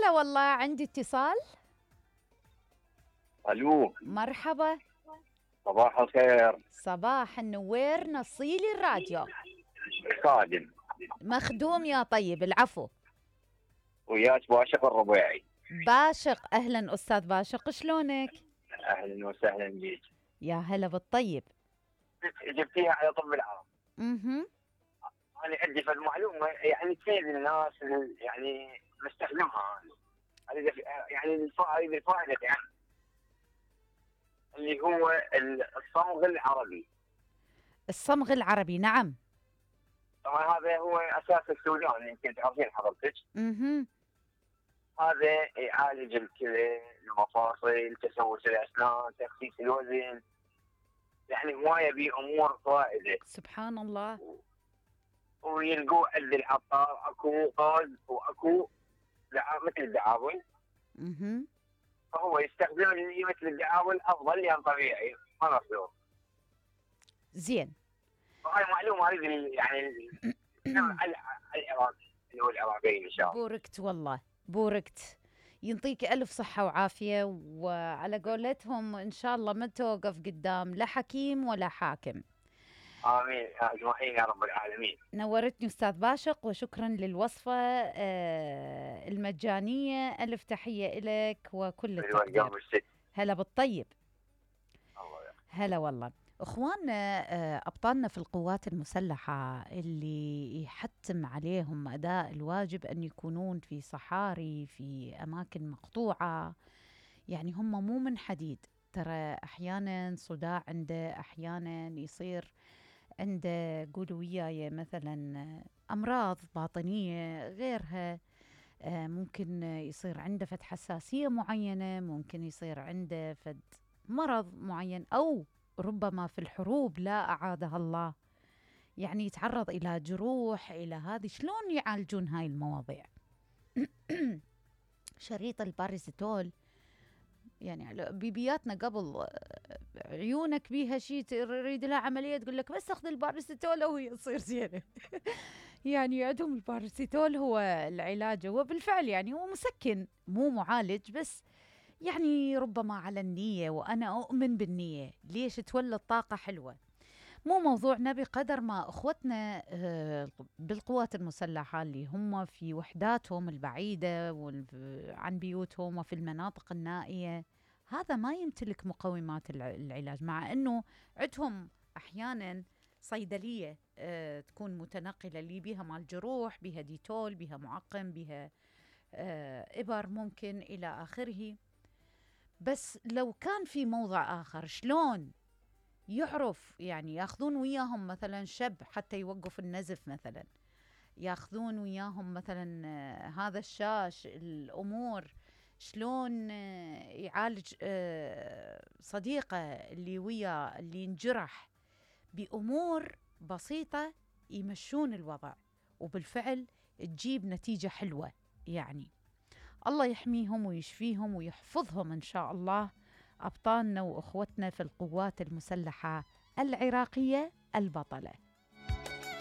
هلا والله، عندي اتصال. الو. مرحبا. صباح الخير. صباح النوير، نصيلي الراديو. خادم. مخدوم يا طيب، العفو. وياك باشق الربيعي. باشق، اهلا استاذ باشق، شلونك؟ اهلا وسهلا بيك. يا هلا بالطيب. جبتيها على طب العام. اها. انا عندي في المعلومه يعني تفيد الناس يعني نستخدمها. هذه يعني الفائده يعني اللي هو الصمغ العربي. الصمغ العربي، نعم. طبعا هذا هو اساس السودان، يمكن تعرفين حضرتك. اها. هذا يعالج الكلى، المفاصل، تسوس الاسنان، تخسيس الوزن، يعني هوايه بامور فائده. سبحان الله. ويلقوا عند العطار اكو غاز واكو مثل الدعابل، اها. فهو يستخدم اللي مثل الدعابل افضل لان طبيعي ما مصدوم. زين. وهاي معلومه اريد يعني العراق اللي هو العراقيين ان شاء الله. بوركت والله، بوركت. يعطيك ألف صحة وعافية، وعلى قولتهم إن شاء الله ما توقف قدام لا حكيم ولا حاكم. امين اجمعين يا رب العالمين. نورتني أستاذ باشق، وشكرا للوصفة المجانية. ألف تحية إلك وكل التقدير. القلب الست. هلا بالطيب. الله يا هلا والله. اخواننا ابطالنا في القوات المسلحه اللي يحتم عليهم اداء الواجب ان يكونون في صحاري، في اماكن مقطوعه، يعني هم مو من حديد. ترى احيانا صداع عنده، احيانا يصير عنده، قولوا وياي، مثلا امراض باطنيه غيرها. ممكن يصير عنده فد حساسيه معينه، ممكن يصير عنده فد مرض معين، أو ربما في الحروب لا أعادها الله يعني يتعرض إلى جروح، إلى هذه. شلون يعالجون هاي المواضيع؟ شريط الباراسيتول، يعني بيبياتنا قبل عيونك بيها شيء تريد لها عملية تقول لك بس اخذ الباراسيتول وهي تصير زينة. يعني عندهم الباراسيتول هو العلاج، هو بالفعل يعني هو مسكن مو معالج، بس يعني ربما على النية، وأنا أؤمن بالنية ليش تولد طاقة حلوة. مو موضوعنا بقدر ما أخوتنا بالقوات المسلحة اللي هم في وحداتهم البعيدة عن بيوتهم وفي المناطق النائية، هذا ما يمتلك مقومات العلاج، مع أنه عندهم أحيانا صيدلية تكون متنقلة اللي بها مال جروح، بها ديتول، بها معقم، بها إبر ممكن إلى آخره. بس لو كان في موضع آخر، شلون يعرف يعني ياخذون وياهم مثلا شب حتى يوقف النزف، مثلا ياخذون وياهم مثلا هذا الشاش، الأمور شلون يعالج صديقه اللي وياه اللي انجرح بأمور بسيطة، يمشون الوضع وبالفعل تجيب نتيجة حلوة. يعني الله يحميهم ويشفيهم ويحفظهم إن شاء الله، أبطالنا وأخوتنا في القوات المسلحة العراقية البطلة.